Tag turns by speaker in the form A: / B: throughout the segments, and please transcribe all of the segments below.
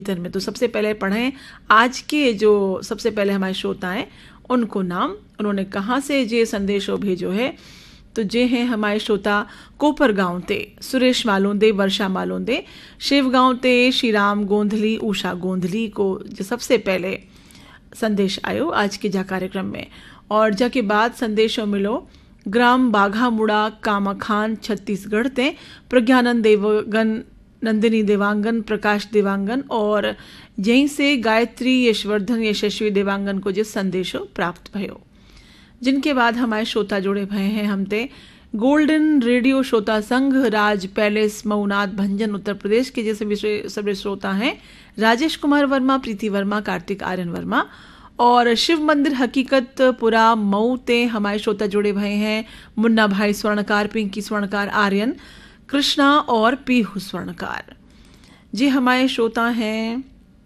A: में। तो सबसे पहले पढ़ें आज के जो सबसे पहले हमारे श्रोता हैं उनको नाम, उन्होंने कहाँ से ये संदेशो भेजो है। तो जे हैं हमारे श्रोता कोपर गांव ते सुरेश मालोंदे, वर्षा मालोंदे, शिव गांव ते श्रीराम गोंधली, उषा गोंधली को जो सबसे पहले संदेश आयो आज के जा कार्यक्रम में। और जाके बाद संदेशों मिलो ग्राम बाघामुड़ा कामाखान छत्तीसगढ़ ते प्रज्ञानंद देवगन, नंदिनी देवांगन, प्रकाश देवांगन और यहीं से गायत्री यशवर्धन यशस्वी देवांगन को जिस संदेशो प्राप्त भयो। जिनके बाद हमारे श्रोता जुड़े भये हैं हमते गोल्डन रेडियो श्रोता संघ, राज पैलेस, मऊनाथ, भंजन, उत्तर प्रदेश के जैसे सभी श्रोता हैं राजेश कुमार वर्मा, प्रीति वर्मा, कार्तिक आर्यन वर्मा। और शिव मंदिर हकीकतपुरा मऊ ते हमारे श्रोता जुड़े भये हैं मुन्ना भाई स्वर्णकार, पिंकी स्वर्णकार, आर्यन, कृष्णा और पीहू स्वर्णकार। जी हमारे श्रोता हैं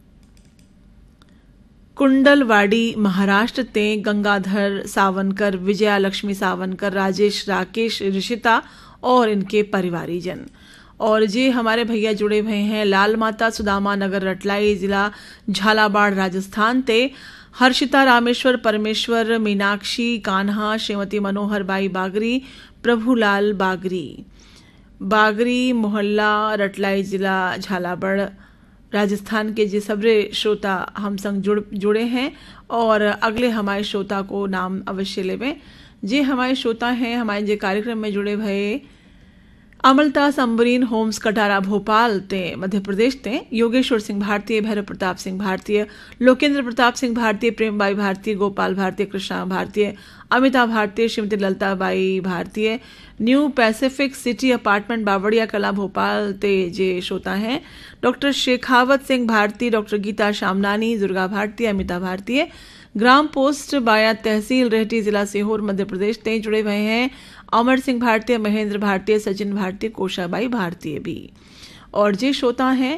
A: कुंडलवाड़ी महाराष्ट्र ते गंगाधर सावनकर, विजया लक्ष्मी सावनकर, राजेश, राकेश, ऋषिता और इनके परिवारीजन। और जी हमारे भैया जुड़े हुए हैं लाल माता सुदामा नगर रटलाई, जिला झालावाड़, राजस्थान ते हर्षिता, रामेश्वर, परमेश्वर, मीनाक्षी, कान्हा, श्रीमती मनोहर बाई बागरी, प्रभुलाल बागरी मोहल्ला रटलाई, जिला झालावाड़, राजस्थान के जे सबरे श्रोता हम संग जुड़े हैं। और अगले हमारे श्रोता को नाम अवश्य लेवें। जे हमारे श्रोता हैं हमारे जे कार्यक्रम में जुड़े भये अमलता संबरीन होम्स कटारा भोपाल ते मध्य प्रदेश ते योगेश्वर सिंह भारतीय, भैरव प्रताप सिंह भारतीय, लोकेंद्र प्रताप सिंह भारतीय, प्रेमबाई भारतीय, गोपाल भारतीय, कृष्णा भारतीय, अमिता भारतीय, श्रीमती ललताबाई भारतीय, न्यू पैसिफिक सिटी अपार्टमेंट बावड़िया कला भोपाल ते जे श्रोता हैं डॉक्टर शेखावत सिंह भारती, डॉक्टर गीता शामनानी, दुर्गा भारतीय, अमिता भारतीय, ग्राम पोस्ट बाया तहसील रेहटी, जिला सीहोर, मध्य प्रदेश ते जुड़े हुए हैं अमर सिंह भारतीय, महेंद्र भारतीय, सचिन भारतीय, कोशाबाई भारतीय भी। और जे श्रोता हैं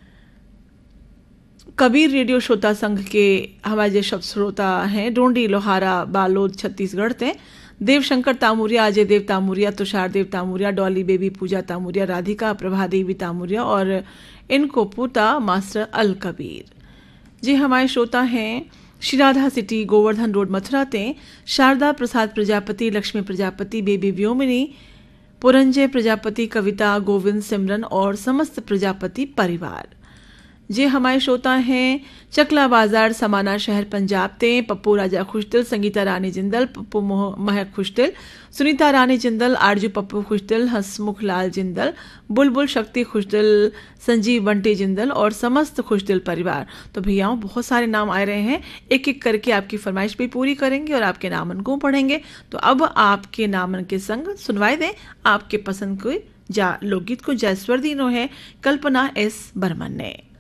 A: कबीर रेडियो श्रोता संघ के हमारे जे शब्द श्रोता हैं डोंडी, लोहारा, बालोद, छत्तीसगढ़ ते देवशंकर तामुरिया, अजय देव तामुरिया, तुषार देव तामुरिया, डॉली बेबी, पूजा तामुरिया, राधिका, प्रभा देवी तामुरिया और इनको पोता मास्टर अल कबीर। जी हमारे श्रोता हैं श्री राधा सिटी, गोवर्धन रोड, मथुरा ते शारदा प्रसाद प्रजापति, लक्ष्मी प्रजापति, बेबी व्योमिनी, पुरंजय प्रजापति, कविता, गोविंद, सिमरन और समस्त प्रजापति परिवार। जे हमारे श्रोता हैं चकला बाजार, समाना शहर, पंजाब ते पप्पू राजा खुशदिल, संगीता रानी जिंदल, पप्पू महक खुशदिल, सुनीता रानी जिंदल, आरजू पप्पू खुशदिल, हसमुख लाल जिंदल, बुलबुल शक्ति खुशदिल, संजीव बंटी जिंदल और समस्त खुशदिल परिवार। तो भैयाओं बहुत सारे नाम आ रहे हैं, एक एक करके आपकी फरमाइश भी पूरी करेंगे और आपके नामन को पढ़ेंगे। तो अब आपके नामन के संग सुनवाई दें आपके पसंद को लोकगीत को जयस्वर दीनो है कल्पना एस बर्मन ने।